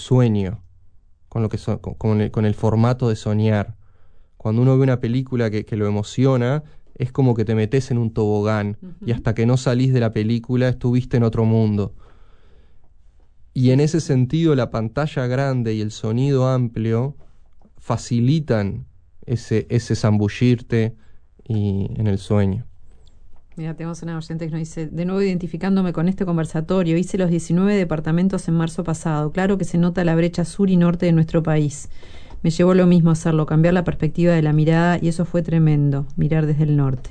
sueño, con lo que con el formato de soñar. Cuando uno ve una película que lo emociona, es como que te metes en un tobogán, y hasta que no salís de la película estuviste en otro mundo. Y en ese sentido la pantalla grande y el sonido amplio facilitan ese zambullirte en el sueño. Mira, tenemos una oyente que nos dice: de nuevo identificándome con este conversatorio, hice los 19 departamentos en marzo pasado. Claro que se nota la brecha sur y norte de nuestro país. Me llevó lo mismo hacerlo, cambiar la perspectiva de la mirada, y eso fue tremendo, mirar desde el norte.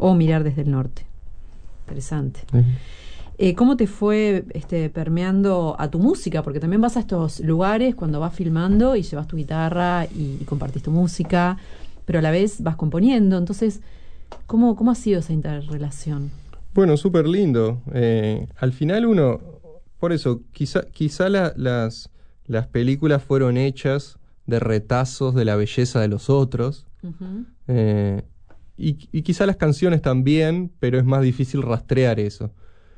Interesante. ¿Cómo te fue permeando a tu música? Porque también vas a estos lugares cuando vas filmando y llevas tu guitarra y compartís tu música, pero a la vez vas componiendo. Entonces, ¿cómo ha sido esa interrelación? Bueno, súper lindo. Al final uno, por eso, quizá las películas fueron hechas de retazos de la belleza de los otros. Y quizá las canciones también, pero es más difícil rastrear eso.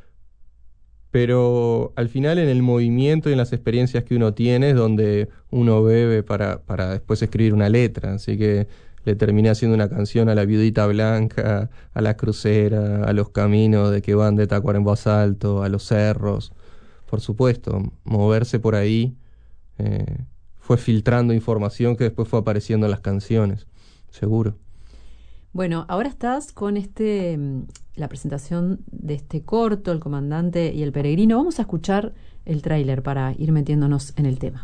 Pero al final en el movimiento y en las experiencias que uno tiene es donde uno bebe para después escribir una letra. Así que le terminé haciendo una canción a la Viudita Blanca, a la crucera, a los caminos de que van de Tacuarembó a Salto, a los cerros. Por supuesto, moverse por ahí fue filtrando información que después fue apareciendo en las canciones, seguro. Bueno, ahora estás con la presentación de este corto, El Comandante y el Peregrino. Vamos a escuchar el tráiler para ir metiéndonos en el tema.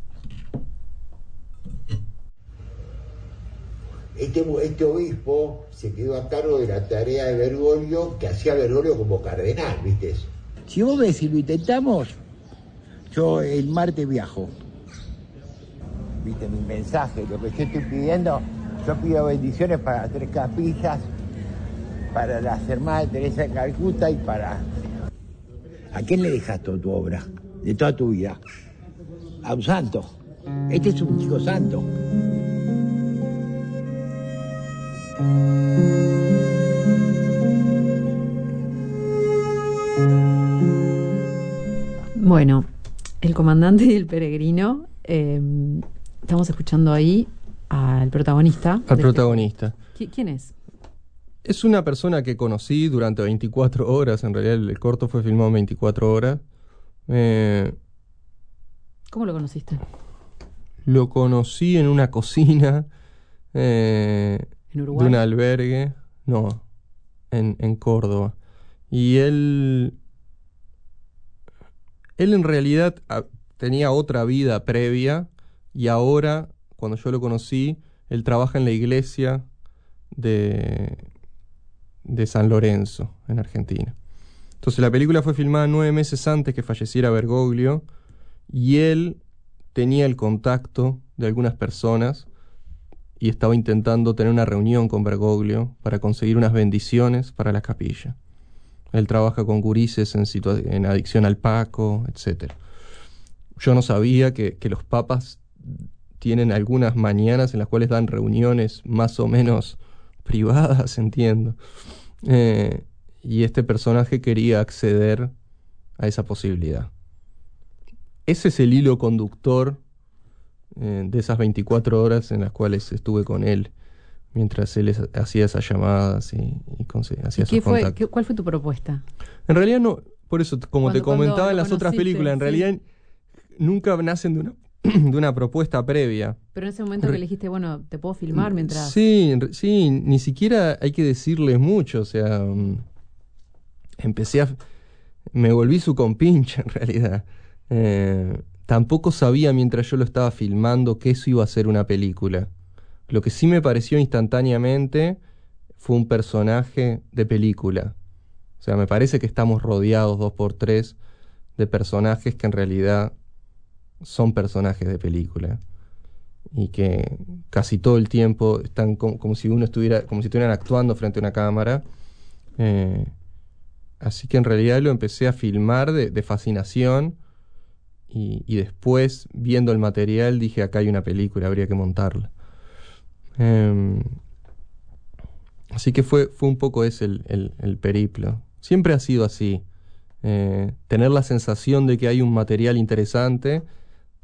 Este obispo se quedó a cargo de la tarea de Bergoglio, que hacía Bergoglio como cardenal, ¿viste eso? Si vos ves si lo intentamos, yo el martes viajo. ¿Viste mi mensaje? Lo que yo estoy pidiendo, yo pido bendiciones para las 3 capillas, para las hermanas de Teresa de Calcuta y para... ¿A quién le dejas toda tu obra? De toda tu vida. A un santo. Este es un chico santo. Bueno, El Comandante y el Peregrino. Estamos escuchando ahí al protagonista. Al protagonista. ¿Quién es? Es una persona que conocí durante 24 horas. En realidad el corto fue filmado en 24 horas. ¿Cómo lo conociste? Lo conocí en una cocina ¿En Uruguay? de un albergue. No, en Córdoba. Y él en realidad tenía otra vida previa, y ahora, cuando yo lo conocí, él trabaja en la iglesia de San Lorenzo, en Argentina. Entonces la película fue filmada 9 meses antes que falleciera Bergoglio, y él tenía el contacto de algunas personas y estaba intentando tener una reunión con Bergoglio para conseguir unas bendiciones para la capilla. Él trabaja con gurises en adicción al paco, etc. Yo no sabía que los papas tienen algunas mañanas en las cuales dan reuniones más o menos privadas, entiendo. Y este personaje quería acceder a esa posibilidad. Ese es el hilo conductor de esas 24 horas en las cuales estuve con él, mientras él hacía esas llamadas y hacía esos contactos. ¿Cuál fue tu propuesta? En realidad no, por eso, como te comentaba en las otras películas, en realidad nunca nacen de una propuesta previa. Pero en ese momento que le dijiste, bueno, ¿te puedo filmar mientras...? Sí, ni siquiera hay que decirles mucho, o sea, me volví su compinche en realidad. Tampoco sabía mientras yo lo estaba filmando que eso iba a ser una película. Lo que sí me pareció instantáneamente fue un personaje de película. O sea, me parece que estamos rodeados 2x3 de personajes que en realidad son personajes de película, y que casi todo el tiempo están como si estuvieran actuando frente a una cámara. Así que en realidad lo empecé a filmar de fascinación, y después, viendo el material, dije, acá hay una película, habría que montarla. Así que fue un poco ese el periplo. Siempre ha sido así. Tener la sensación de que hay un material interesante